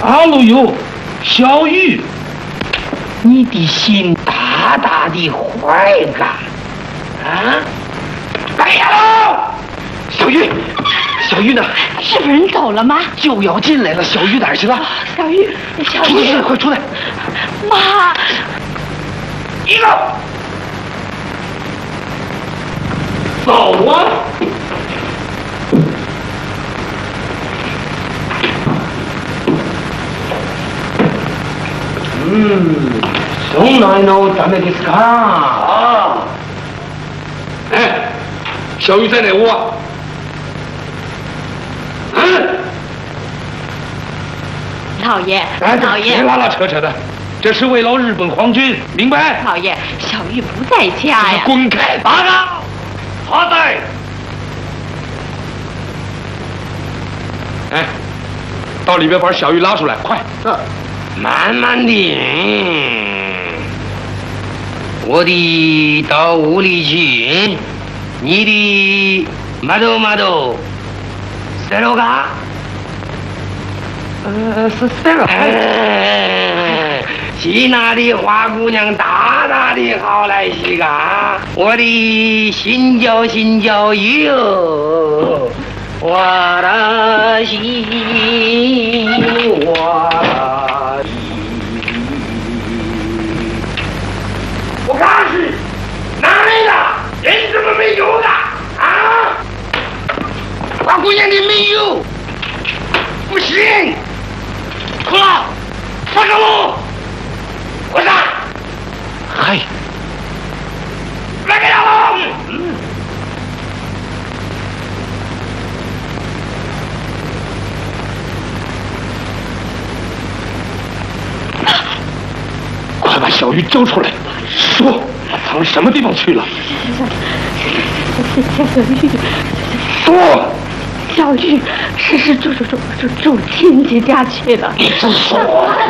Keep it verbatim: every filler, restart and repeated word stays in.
阿鲁哟，小玉，你的心大大的坏干啊！哎呀，小玉，小玉呢？ 是不是人走了吗？ 就要进来了，小玉哪儿去了？ 小玉，小出玉， 来，快出来！ 妈， 一个，走啊！嗯，从来のためですか？啊！哎，小玉在哪屋啊？嗯。 老爷， 哎， 老爷， 别拉拉扯扯的，这是慰劳日本皇军，明白？ 老爷，小玉不在家呀。 滚开！报告，好在。哎，到里边把小玉拉出来，快！ 呃，慢慢的，我的到屋里去，你的马豆马豆，塞罗嘎。 呃，是这个。 哎，西那的花姑娘大大的好来西嘎，我的心焦心焦哟，我的心我的心。 我看是哪来的？人怎么没有的？啊！花姑娘你没有，不行！哭了，放开我！我上！嗨，来个了！嗯。快把小玉交出来！说，她藏什么地方去了？ 小玉， 说。 小玉是是住住住住住亲戚家去了。 你不说。